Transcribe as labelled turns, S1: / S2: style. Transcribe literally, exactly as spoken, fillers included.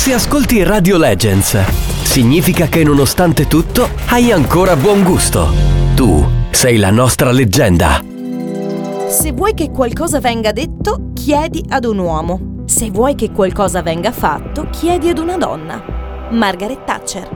S1: Se ascolti Radio Legends, significa che nonostante tutto hai ancora buon gusto. Tu sei la nostra leggenda.
S2: Se vuoi che qualcosa venga detto, chiedi ad un uomo. Se vuoi che qualcosa venga fatto, chiedi ad una donna. Margaret Thatcher.